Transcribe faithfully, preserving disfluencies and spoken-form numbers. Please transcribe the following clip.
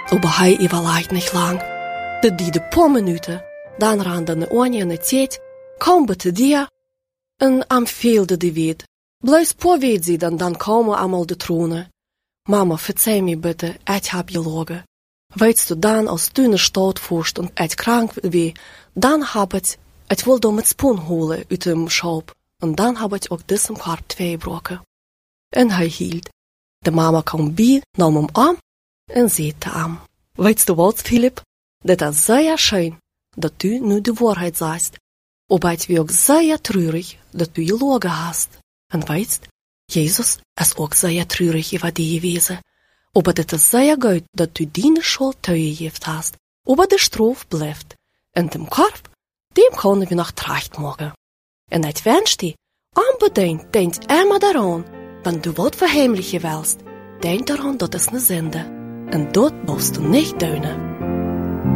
Aber hij überlegt nicht lang. De die de paar minuten, dan rande ne onie en het tijd, kom bij dir, en am veelde de wid. Blijf paar weet dan dan komen allemaal de tronen. Mama, verzeih mir bitte, ich hab gelogen. Weißt du dann, als du ne Stadt fuhrst und ich krank wie, dann hab ich, ich will da mit Spoon holen uit dem Schaub, und dann hab ich auch diesem Korb twee gebrochen. En hij hield. De mama kwam bij, nam hem aan, en zei te hem, weißt du wat, Philipp? Dat is sehr schön, dat du nu de waarheid sagst, aber ich bin auch sehr traurig, dat du gelogen hast. En weißt, Jesus is ook sehr traurig über die gewesen. Aber das ist sehr gut, dass du deine Schuld teugegeft hast. Aber de Straf blijft. En dem Korb, dem können wir noch tracht morgen. En ich wünsche dir, unbedingt denk immer daran, wenn du wat verheimlichen willst, denk daran, dat is ne Sünde. En dort brauchst du nicht deunen.